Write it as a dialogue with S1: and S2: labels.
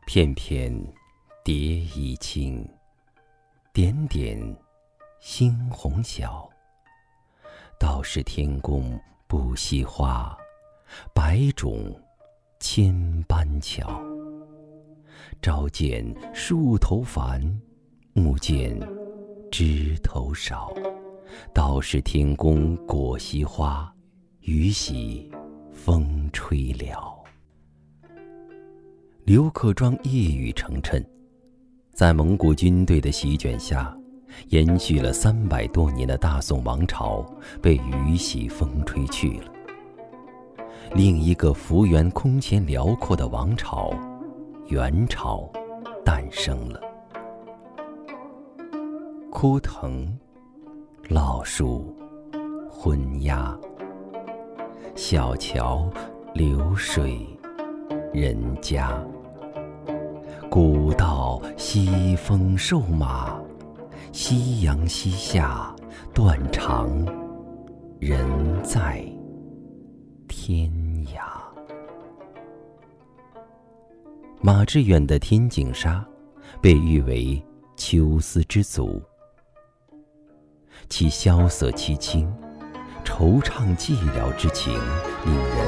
S1: 片片蝶衣轻，点点猩红小。道是天公不惜花，百种千般巧。朝见树头繁，暮见枝头少。道是天公果惜花，雨洗风吹了。刘克庄一语成谶，在蒙古军队的席卷下，延续了300多年的大宋王朝被雨洗风吹去了。另一个幅员空前辽阔的王朝——元朝诞生了。枯藤老树昏鸦，小桥流水人家。古道西风瘦马，夕阳西下断肠人在天涯。马致远的《天净沙》被誉为秋思之祖，其萧瑟凄清、惆怅寂寥之情令人